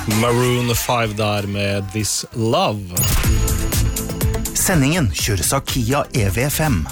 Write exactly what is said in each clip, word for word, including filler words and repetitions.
Maroon five der med This Love. Sendingen kjøres av Kia E V fem.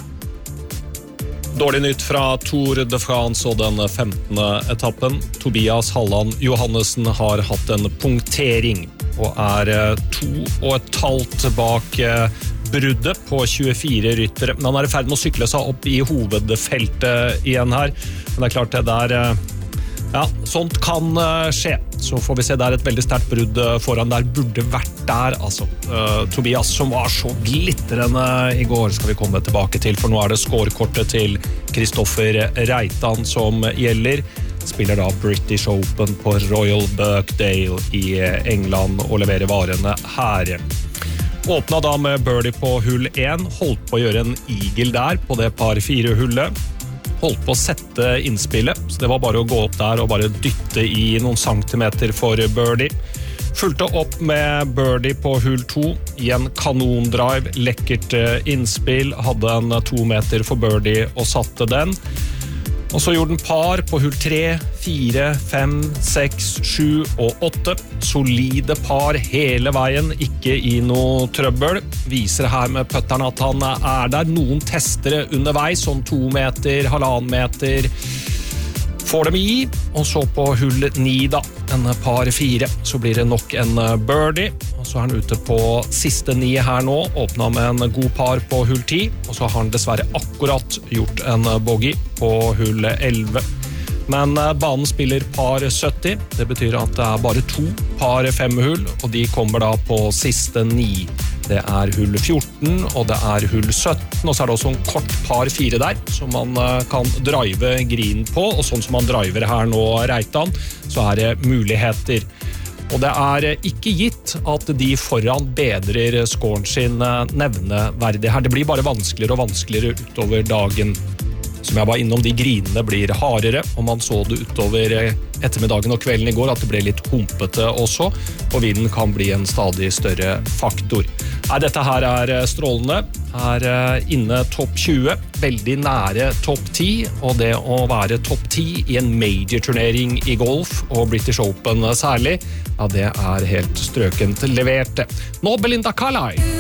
Dårlig nytt fra Tour de France og den femtende etappen. Tobias Halland Johannessen har hatt en punktering og er to og et halvt bak bruddet på tjuefire ryttere. Men han er i ferd med å sykle seg opp i hovedfeltet igjen her. Men det er klart det der, ja, sånt kan skje. Så får vi se, det er et veldig sterkt brudd foran der, burde vært der, altså. Uh, Tobias som var så glittrende i går, skal vi komme tilbake til, for nå er det scorekortet til Kristoffer Reitan som gjelder. Spiller da British Open på Royal Birkdale i England og leverer varene her. Åpnet da med birdie på hull én, holdt på å gjøre en eagle der på det par fire hullet. Holdt på å sette innspillet, så det var bare å gå opp der og bare dytte i noen centimeter for birdie. Fulgte opp med birdie på hull to, i en kanondrive, lekkert innspill, hadde en to meter for birdie og satte den. Og så gjorde den par på hull tre, fire, fem, seks, sju og åtte. Solide par hele veien, ikke i noe trøbbel. Viser her med putteren at han er der. Noen testere underveis, sånn to meter, halvannen meter. Får dem i, og så på hull ni da, en par fire, så blir det nok en birdie, og så er han ute på siste ni her nå, åpnet med en god par på hull ti, og så har han dessverre akkurat gjort en bogey på hull elleve. Men banen spiller par sytti, det betyr at det er bare to par fem hull, og de kommer da på siste ni. Det er hull fjorten, og det er hull sytten, og så er det også en kort par fire der, som man kan drive green på, og sånn som man driver her nå, Reitan, så er det muligheter. Og det er ikke gitt at de foran bedrer scoren sin nevneverdig her. Det blir bare vanskeligere og vanskeligere utover dagen. Som jeg var innom, de grinene blir hardere, og man så det utover ettermiddagen og kvelden i går, at det ble litt humpete også, og vinden kan bli en stadig større faktor. Nei, dette her er strålende, er inne topp tjue, veldig nære topp ti, og det å være topp ti i en major-turnering i golf, og British Open særlig, ja, det er helt strøkent levert. Nå Belinda Carlisle.